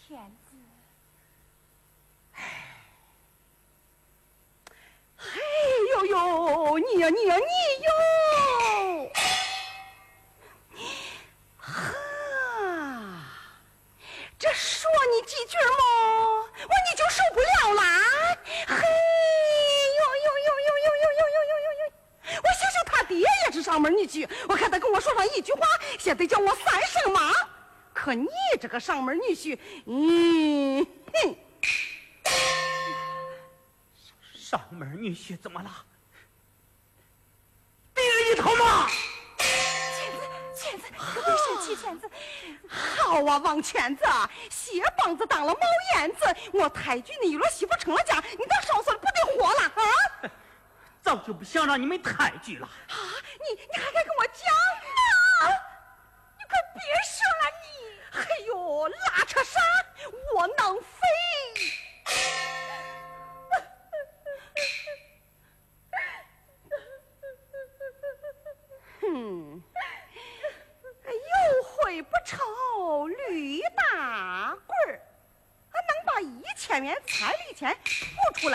天子。 哎呦呦，你呀你呀你哟！哈，这说你几句么，你就受不了啦！嘿呦呦呦呦呦呦呦呦呦呦呦！我想想他爹也是上门女婿，我看他跟我说上一句话，先得叫我3声妈。可你这个上门女婿，哼！ 上门女婿怎么了？爹一头吗？ 钱子，可别生气，钱子。 好啊，王钱子，鞋帮子当了毛燕子，我抬举你一摞媳妇成了家，你当烧死了不得活了啊！ 早就不想让你们抬举了。 啊，你还该跟我讲呢？ 你可别说了你。 哎呦，拉扯啥？窝囊废！哼，有悔不愁驴打滚儿，能把1000元彩礼钱付出来。